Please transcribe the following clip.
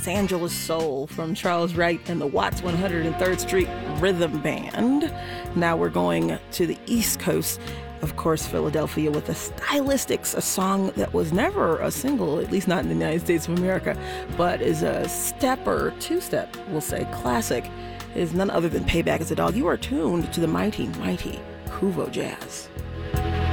Los Angeles Soul from Charles Wright and the Watts 103rd Street Rhythm Band. Now we're going to the East Coast, of course, Philadelphia, with the Stylistics, a song that was never a single, at least not in the United States of America, but is a step or two-step, we'll say, classic. It is none other than Payback as a Dog. You are tuned to the mighty, mighty Huvo Jazz.